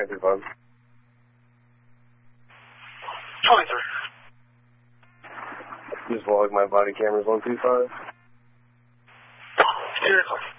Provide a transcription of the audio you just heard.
answer phone. 23. Just log my body cameras 125. Seriously.